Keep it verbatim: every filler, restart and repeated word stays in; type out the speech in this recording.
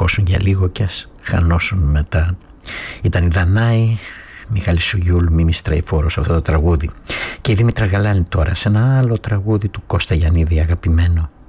πετυχώσουν για λίγο και ας χανώσουν μετά. Ήταν η Δανάη, Μιχάλη Σουγιούλ, Μίμη Στραϊφόρο σε αυτό το τραγούδι. Και η Δήμητρα Γαλάνη τώρα σε ένα άλλο τραγούδι του Κώστα Γιαννίδη αγαπημένο,